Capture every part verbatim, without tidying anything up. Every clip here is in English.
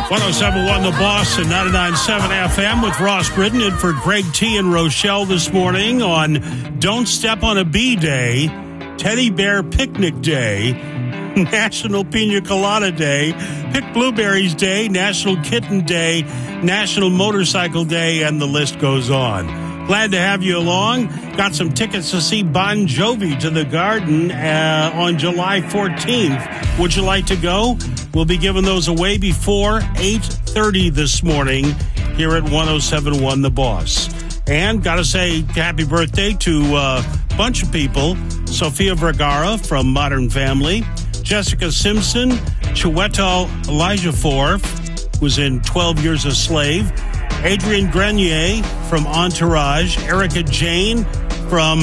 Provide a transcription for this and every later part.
one oh seven point one The Boss and ninety-nine point seven F M with Ross Britton in for Greg T. and Rochelle this morning on Don't Step on a Bee Day, Teddy Bear Picnic Day, National Pina Colada Day, Pick Blueberries Day, National Kitten Day, National Motorcycle Day, and the list goes on. Glad to have you along. Got some tickets to see Bon Jovi to the Garden uh, on July fourteenth. Would you like to go? We'll be giving those away before eight thirty this morning here at one oh seven point one The Boss. And got to say happy birthday to uh, a bunch of people. Sofia Vergara from Modern Family, Jessica Simpson, Chiwetel Ejiofor, who's in twelve Years a Slave, Adrienne Grenier from Entourage, Erica Jane from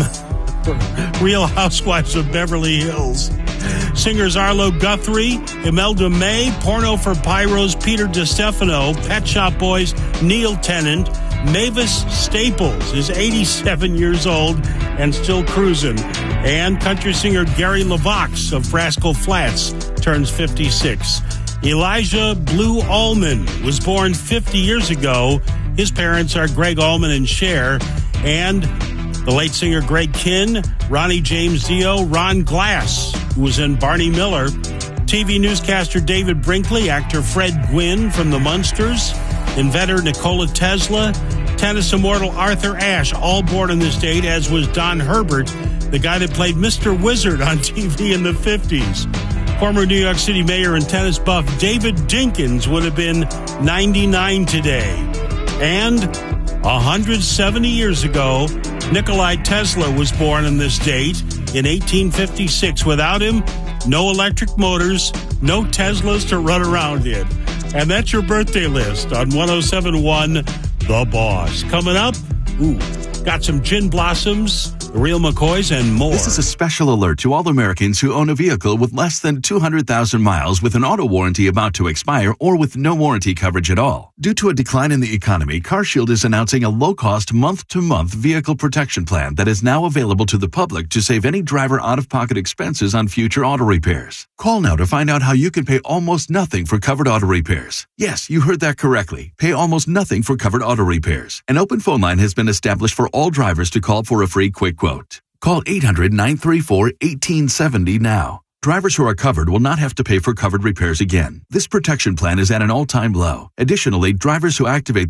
Real Housewives of Beverly Hills, singers Arlo Guthrie, Imelda May, Porno for Pyros, Peter DiStefano, Pet Shop Boys, Neil Tennant, Mavis Staples is eighty-seven years old and still cruising, and country singer Gary LaVox of Rascal Flatts turns fifty-six. Elijah Blue Allman was born fifty years ago. His parents are Greg Allman and Cher, and the late singer Greg Kinn, Ronnie James Dio, Ron Glass, who was in Barney Miller, T V newscaster David Brinkley, actor Fred Gwynn from The Munsters, inventor Nikola Tesla, tennis immortal Arthur Ashe, all born on this date, as was Don Herbert, the guy that played Mister Wizard on T V in the fifties. Former New York City mayor and tennis buff David Dinkins would have been ninety-nine today. And one hundred seventy years ago, Nikolai Tesla was born on this date in eighteen fifty-six. Without him, no electric motors, no Teslas to run around in. And that's your birthday list on one oh seven point one The Boss. Coming up, ooh, got some gin blossoms, the Real McCoys, and more. This is a special alert to all Americans who own a vehicle with less than two hundred thousand miles with an auto warranty about to expire or with no warranty coverage at all. Due to a decline in the economy, CarShield is announcing a low-cost month-to-month vehicle protection plan that is now available to the public to save any driver out-of-pocket expenses on future auto repairs. Call now to find out how you can pay almost nothing for covered auto repairs. Yes, you heard that correctly. Pay almost nothing for covered auto repairs. An open phone line has been established for all drivers to call for a free quick quote. Call eight hundred, nine three four, one eight seven zero now. Drivers who are covered will not have to pay for covered repairs again. This protection plan is at an all-time low. Additionally, drivers who activate